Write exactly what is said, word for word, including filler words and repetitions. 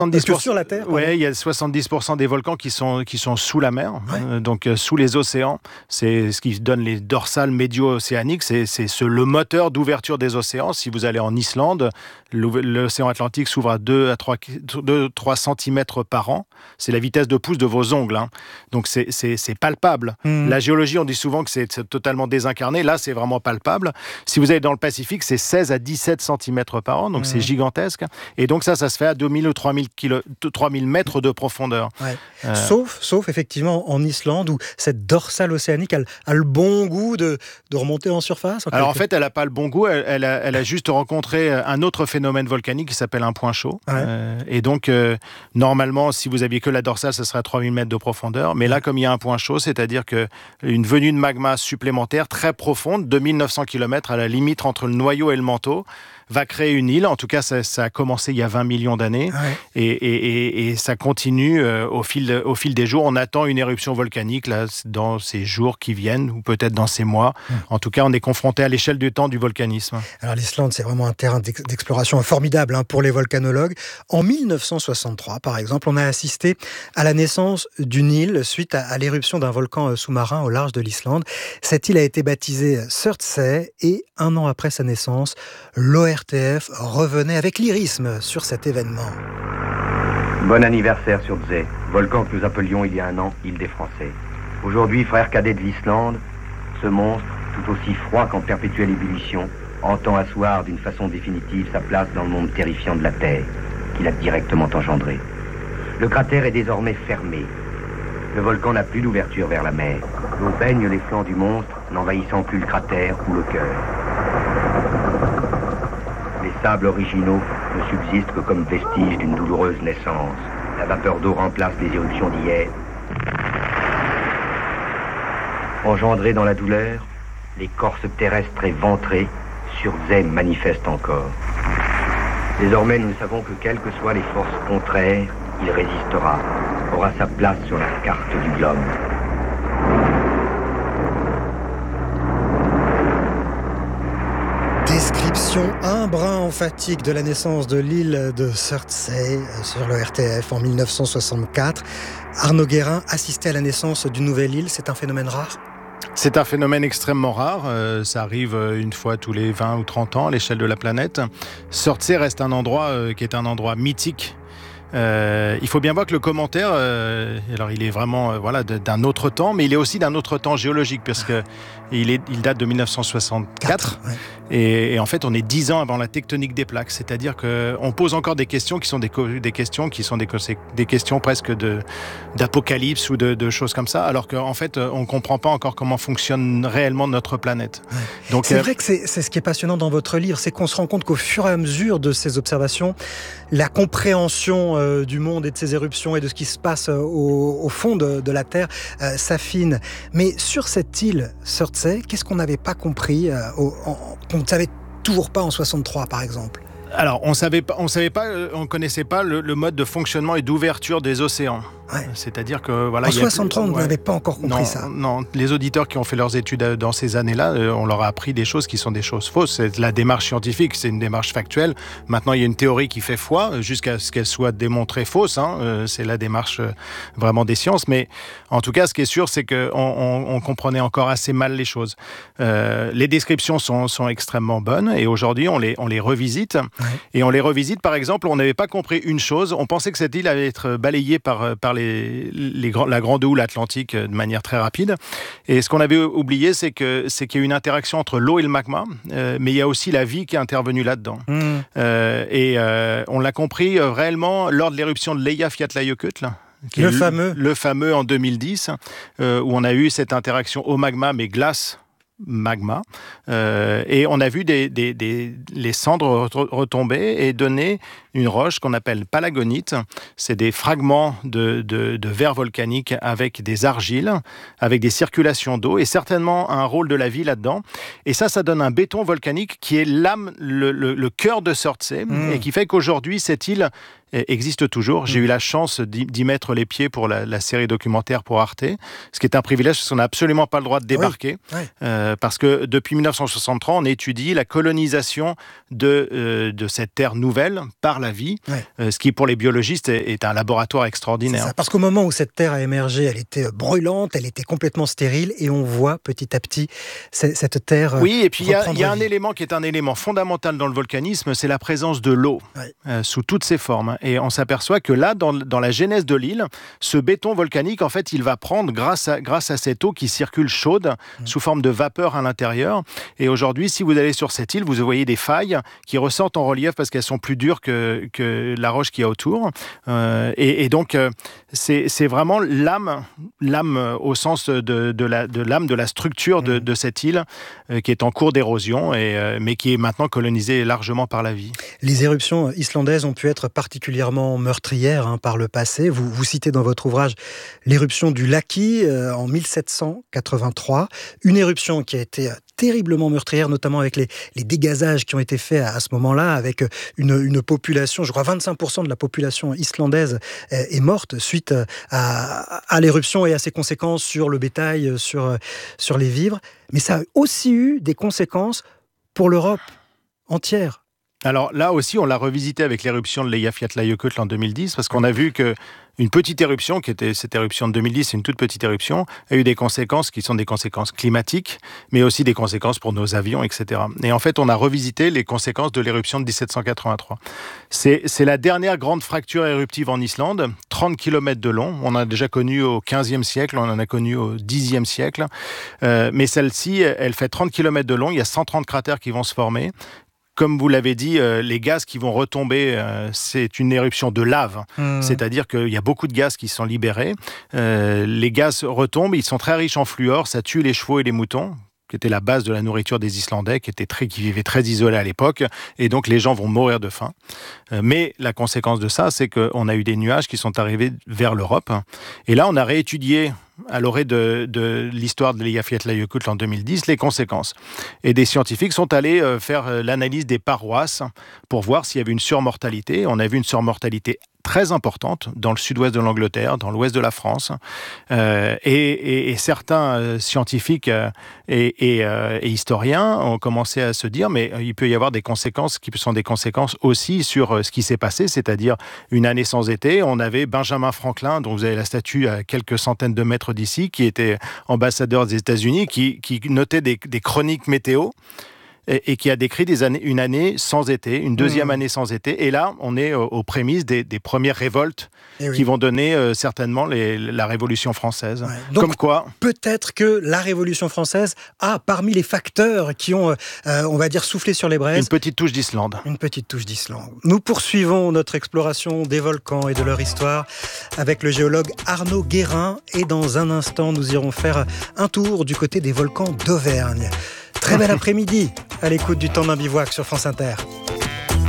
soixante-dix pour cent sur la Terre. Oui, il y a soixante-dix pour cent des volcans qui sont, qui sont sous la mer, ouais. euh, donc euh, sous les océans. C'est ce qui donne les dorsales médio-océaniques. C'est, c'est ce, le moteur d'ouverture des océans. Si vous allez en Islande, l'océan Atlantique s'ouvre à deux à trois centimètres par an. C'est la vitesse de pouce de vos ongles. Hein. Donc c'est, c'est, c'est palpable. Mmh. La géologie, on dit souvent que c'est, c'est totalement désincarné. Là, c'est vraiment palpable. Si vous allez dans le Pacifique, c'est seize à dix-sept centimètres par an. Donc mmh. c'est gigantesque. Et donc ça, ça se fait à deux mille ou trois mille mètres de profondeur. Ouais. Euh... Sauf, sauf effectivement en Islande où cette dorsale océanique a, a le bon goût de, de remonter en surface. En Alors en fait, elle n'a pas le bon goût. Elle, elle, a, elle a juste rencontré un autre phénomène volcanique qui s'appelle un point chaud. Ouais. Euh, et donc, euh, normalement, si vous aviez que la dorsale, ça serait à trois mille mètres de profondeur. Mais là, comme il y a un point chaud, c'est-à-dire qu'une venue de magma supplémentaire très profonde, deux mille neuf cents kilomètres à la limite entre le noyau et le manteau, va créer une île. En tout cas, ça, ça a commencé il y a vingt millions d'années. Ouais. Et, et, et, et ça continue euh, au, fil, au fil des jours. On attend une éruption volcanique là, dans ces jours qui viennent, ou peut-être dans ces mois. Mmh. En tout cas, on est confronté à l'échelle du temps du volcanisme. Alors l'Islande, c'est vraiment un terrain d'exploration formidable hein, pour les volcanologues. En mille neuf cent soixante-trois, par exemple, on a assisté à la naissance d'une île suite à, à l'éruption d'un volcan sous-marin au large de l'Islande. Cette île a été baptisée Surtsey et un an après sa naissance, l'O R T F revenait avec lyrisme sur cet événement. Bon anniversaire Surtsey, volcan que nous appelions il y a un an île des Français. Aujourd'hui, frère cadet de l'Islande, ce monstre, tout aussi froid qu'en perpétuelle ébullition, entend asseoir d'une façon définitive sa place dans le monde terrifiant de la Terre, qu'il a directement engendré. Le cratère est désormais fermé. Le volcan n'a plus d'ouverture vers la mer. L'eau baigne les flancs du monstre, n'envahissant plus le cratère ou le cœur. Les sables originaux ne subsistent que comme vestiges d'une douloureuse naissance. La vapeur d'eau remplace les éruptions d'hier. Engendrés dans la douleur, l'écorce terrestre est ventrée, Surtsey manifeste encore. Désormais, nous savons que quelles que soient les forces contraires, il résistera, aura sa place sur la carte du globe. Description un brin emphatique de la naissance de l'île de Surtsey sur le R T F en mille neuf cent soixante-quatre. Arnaud Guérin, assister à la naissance d'une nouvelle île, c'est un phénomène rare ? C'est un phénomène extrêmement rare. Euh, ça arrive une fois tous les vingt ou trente ans à l'échelle de la planète. Surtsey reste un endroit euh, qui est un endroit mythique. Euh, il faut bien voir que le commentaire, euh, alors il est vraiment euh, voilà, d'un autre temps, mais il est aussi d'un autre temps géologique, parce que il, est, il date de mille neuf cent soixante-quatre. Ouais. Et, et en fait, on est dix ans avant la tectonique des plaques. C'est-à-dire qu'on pose encore des questions qui sont des, des questions qui sont des, des questions presque de, d'apocalypse ou de, de choses comme ça, alors qu'en fait, on ne comprend pas encore comment fonctionne réellement notre planète. Ouais. Donc, c'est euh... vrai que c'est, c'est ce qui est passionnant dans votre livre, c'est qu'on se rend compte qu'au fur et à mesure de ces observations, la compréhension euh, du monde et de ses éruptions et de ce qui se passe euh, au, au fond de, de la Terre euh, s'affine. Mais sur cette île Surtsey, qu'est-ce qu'on n'avait pas compris euh, au, en, qu'on ne savait toujours pas en soixante-trois, par exemple? Alors, on savait pas, on savait pas, on connaissait pas le, le mode de fonctionnement et d'ouverture des océans. Ouais. C'est-à-dire que voilà. En soixante-trois, on n'avait pas encore compris non, ça. Non, les auditeurs qui ont fait leurs études dans ces années-là, euh, on leur a appris des choses qui sont des choses fausses. C'est la démarche scientifique, c'est une démarche factuelle. Maintenant, il y a une théorie qui fait foi jusqu'à ce qu'elle soit démontrée fausse. Hein. Euh, c'est la démarche euh, vraiment des sciences. Mais en tout cas, ce qui est sûr, c'est qu'on on, on comprenait encore assez mal les choses. Euh, les descriptions sont, sont extrêmement bonnes et aujourd'hui, on les, on les revisite. Ouais. Et on les revisite. Par exemple, on n'avait pas compris une chose. On pensait que cette île allait être balayée par, par les Les, les, la grande houle atlantique de manière très rapide. Et ce qu'on avait oublié, c'est, que, c'est qu'il y a une interaction entre l'eau et le magma, euh, mais il y a aussi la vie qui est intervenue là-dedans. Mmh. Euh, et euh, on l'a compris euh, réellement lors de l'éruption de l'Eyjafjallajökull. Le, le fameux. Le fameux en deux mille dix, euh, où on a eu cette interaction au magma, mais glace, magma, euh, et on a vu des, des, des, les cendres retomber et donner une roche qu'on appelle palagonite. C'est des fragments de, de, de verre volcanique avec des argiles, avec des circulations d'eau et certainement un rôle de la vie là-dedans. Et ça, ça donne un béton volcanique qui est l'âme, le, le, le cœur de Surtsey mmh. et qui fait qu'aujourd'hui, cette île existe toujours. J'ai eu la chance d'y, d'y mettre les pieds pour la, la série documentaire pour Arte, ce qui est un privilège parce qu'on n'a absolument pas le droit de débarquer. Oui. Oui. Euh, parce que depuis dix-neuf cent soixante-trois, on étudie la colonisation de, euh, de cette terre nouvelle par la vie, oui. euh, ce qui pour les biologistes est, est un laboratoire extraordinaire. C'est ça, parce qu'au moment où cette terre a émergé, elle était brûlante, elle était complètement stérile, et on voit petit à petit cette terre. Oui, et puis il y a, y a un élément qui est un élément fondamental dans le volcanisme, c'est la présence de l'eau, oui. euh, sous toutes ses formes. Et on s'aperçoit que là, dans, dans la genèse de l'île, ce béton volcanique, en fait, il va prendre grâce à, grâce à cette eau qui circule chaude, mmh. sous forme de vapeur à l'intérieur. Et aujourd'hui, si vous allez sur cette île, vous voyez des failles qui ressortent en relief parce qu'elles sont plus dures que, que la roche qu'il y a autour. Euh, et, et donc, euh, c'est, c'est vraiment l'âme, l'âme au sens de, de, la, de l'âme, de la structure de, de cette île euh, qui est en cours d'érosion, et, euh, mais qui est maintenant colonisée largement par la vie. Les éruptions islandaises ont pu être particulièrement meurtrières hein, par le passé. Vous, vous citez dans votre ouvrage l'éruption du Laki euh, en mille sept cent quatre-vingt-trois, une éruption qui a été terriblement meurtrière, notamment avec les, les dégazages qui ont été faits à, à ce moment-là, avec une, une population, je crois vingt-cinq pour cent de la population islandaise est, est morte suite à, à l'éruption et à ses conséquences sur le bétail, sur, sur les vivres. Mais ça a aussi eu des conséquences pour l'Europe entière. Alors là aussi, on l'a revisité avec l'éruption de l'Eyjafjallajökull en deux mille dix, parce qu'on a vu que une petite éruption, qui était cette éruption de deux mille dix, c'est une toute petite éruption, a eu des conséquences qui sont des conséquences climatiques, mais aussi des conséquences pour nos avions, et cetera. Et en fait, on a revisité les conséquences de l'éruption de dix-sept cent quatre-vingt-trois. C'est, c'est la dernière grande fracture éruptive en Islande, trente kilomètres de long. On en a déjà connu au quinzième siècle, on en a connu au dixième siècle. Euh, mais celle-ci, elle fait trente kilomètres de long, il y a cent trente cratères qui vont se former. Comme vous l'avez dit, euh, les gaz qui vont retomber, euh, c'est une éruption de lave. Mmh. C'est-à-dire qu'il y a beaucoup de gaz qui sont libérés. Euh, les gaz retombent, ils sont très riches en fluor, ça tue les chevaux et les moutons, qui était la base de la nourriture des Islandais, qui, étaient très, qui vivaient très isolés à l'époque, et donc les gens vont mourir de faim. Euh, mais la conséquence de ça, c'est qu'on a eu des nuages qui sont arrivés vers l'Europe. Et là, on a réétudié, à l'orée de, de l'histoire de l'Eyjafjallajökull en deux mille dix, les conséquences. Et des scientifiques sont allés faire l'analyse des paroisses pour voir s'il y avait une surmortalité. On a vu une surmortalité très importante dans le sud-ouest de l'Angleterre, dans l'ouest de la France. Euh, et, et, et certains euh, scientifiques euh, et, et, euh, et historiens ont commencé à se dire mais il peut y avoir des conséquences qui sont des conséquences aussi sur euh, ce qui s'est passé, c'est-à-dire une année sans été. On avait Benjamin Franklin, dont vous avez la statue à quelques centaines de mètres d'ici, qui était ambassadeur des États-Unis, qui, qui notait des, des chroniques météo, et qui a décrit des années, une année sans été, une deuxième mmh. année sans été. Et là, on est aux, aux prémices des, des premières révoltes et qui oui. vont donner euh, certainement les, la Révolution française. Ouais. Donc, Comme quoi, peut-être que la Révolution française a, parmi les facteurs qui ont, euh, on va dire, soufflé sur les braises... Une petite touche d'Islande. Une petite touche d'Islande. Nous poursuivons notre exploration des volcans et de leur histoire avec le géologue Arnaud Guérin. Et dans un instant, nous irons faire un tour du côté des volcans d'Auvergne. Très bel après-midi à l'écoute du Temps d'un bivouac sur France Inter.